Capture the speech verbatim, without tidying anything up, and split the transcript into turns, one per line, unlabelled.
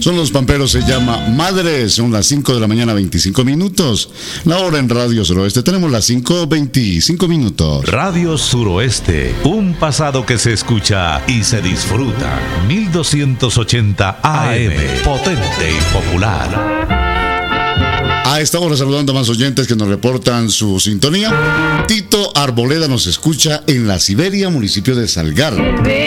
Son los Pamperos, se llama Madres. Son las cinco de la mañana, veinticinco minutos. La hora en Radio Suroeste. Tenemos las cinco, veinticinco minutos.
Radio Suroeste. Un pasado que se escucha y se disfruta. mil doscientos ochenta A M. Potente y popular.
A esta hora saludando a más oyentes que nos reportan su sintonía. Tito Arboleda nos escucha en La Siberia, municipio de Salgar.